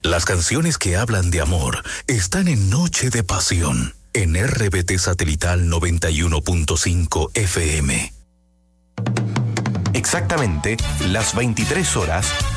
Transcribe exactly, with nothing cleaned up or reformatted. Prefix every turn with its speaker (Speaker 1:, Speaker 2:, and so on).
Speaker 1: Las canciones que hablan de amor están en Noche de Pasión, en R B T Satelital noventa y uno punto cinco F M.
Speaker 2: Exactamente las veintitrés horas